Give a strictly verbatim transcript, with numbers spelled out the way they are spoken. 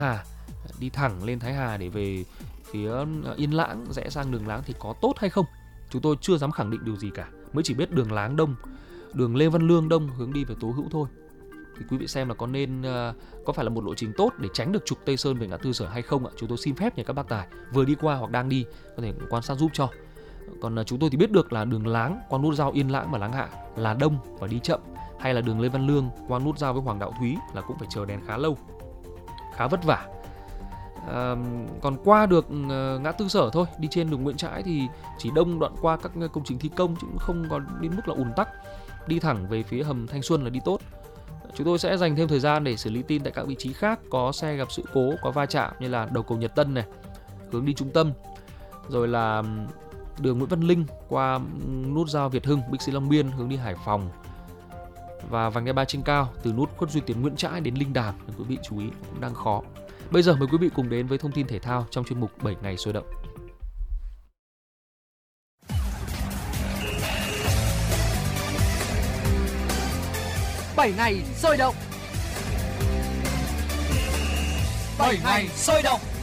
Hà, đi thẳng lên Thái Hà để về phía Yên Lãng, rẽ sang đường Láng thì có tốt hay không? Chúng tôi chưa dám khẳng định điều gì cả, mới chỉ biết đường Láng đông, đường Lê Văn Lương đông hướng đi về Tố Hữu thôi. Thì quý vị xem là có nên uh, có phải là một lộ trình tốt để tránh được trục Tây Sơn về ngã tư Sở hay không ạ? Chúng tôi xin phép nhờ các bác tài vừa đi qua hoặc đang đi có thể quan sát giúp cho. Còn uh, chúng tôi thì biết được là đường Láng qua nút giao Yên Lãng và Láng Hạ là đông và đi chậm, hay là đường Lê Văn Lương qua nút giao với Hoàng Đạo Thúy là cũng phải chờ đèn khá lâu, khá vất vả. À, còn qua được uh, ngã tư Sở thôi, đi trên đường Nguyễn Trãi thì chỉ đông đoạn qua các công trình thi công chứ cũng không có đến mức là ùn tắc. Đi thẳng về phía hầm Thanh Xuân là đi tốt. Chúng tôi sẽ dành thêm thời gian để xử lý tin tại các vị trí khác có xe gặp sự cố, có va chạm, như là đầu cầu Nhật Tân này, hướng đi trung tâm, rồi là đường Nguyễn Văn Linh qua nút giao Việt Hưng, Bixi Long Biên hướng đi Hải Phòng, và vành đai ba trên cao từ nút Khuất Duy Tiến Nguyễn Trãi đến Linh Đàm. Quý vị chú ý, cũng đang khó. Bây giờ mời quý vị cùng đến với thông tin thể thao trong chuyên mục bảy ngày sôi động. bảy ngày sôi động. bảy ngày sôi động.